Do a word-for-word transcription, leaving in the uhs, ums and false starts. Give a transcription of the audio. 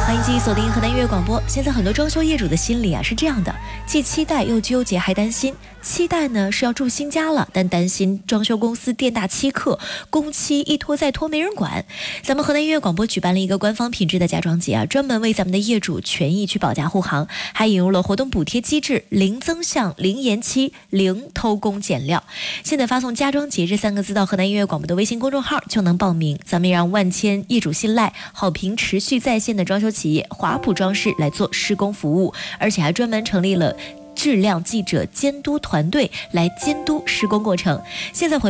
欢迎继续锁定河南音乐广播。现在很多装修业主的心里啊是这样的，既期待又纠结还担心。期待呢是要住新家了，但担心装修公司店大欺客，工期一拖再拖没人管。咱们河南音乐广播举办了一个官方品质的家装节啊，专门为咱们的业主权益去保驾护航，还引入了活动补贴机制，零增项、零延期、零偷工减料。现在发送家装节这三个字到河南音乐广播的微信公众号就能报名。咱们也让万千业主信赖、好评持续在线的装修企业华普装饰来做施工服务，而且还专门成立了质量记者监督团队来监督施工过程。现在回